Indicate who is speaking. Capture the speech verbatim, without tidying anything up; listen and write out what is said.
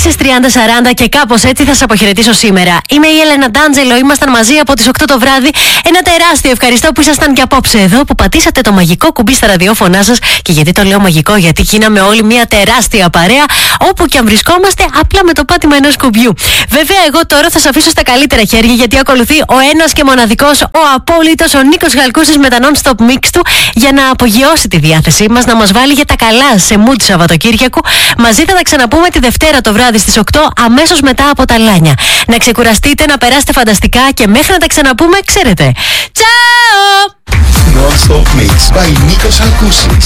Speaker 1: στις τριάντα σαράντα και κάπως έτσι θα σας αποχαιρετήσω σήμερα. Είμαι η Έλενα Ντάντζελο, ήμασταν μαζί από τις οκτώ το βράδυ. Ένα τεράστιο ευχαριστώ που ήσασταν και απόψε εδώ, που πατήσατε το μαγικό κουμπί στα ραδιόφωνά σας. Και γιατί το λέω μαγικό, γιατί γίναμε όλοι μια τεράστια παρέα, όπου και αν βρισκόμαστε, απλά με το πάτημα ενός κουμπιού. Βέβαια, εγώ τώρα θα σας αφήσω στα καλύτερα χέρια, γιατί ακολουθεί ο ένας και μοναδικός, ο απόλυτος, ο Νίκος Γαλκούσης με τα non-stop mix του, για να απογειώσει τη διάθεσή μας, να μας βάλει για τα καλά σε mood Σαββατοκύριακου. Μαζί θα τα ξαναπούμε τη Δευτέρα το βράδυ στις οκτώ, αμέσως μετά από τα Λάνια. Να ξεκουραστείτε, να περάσετε φανταστικά και μέχρι να τα ξαναπούμε, ξέρετε. Τσάω!
Speaker 2: Non-stop mix by Νίκος Γαλκούσης.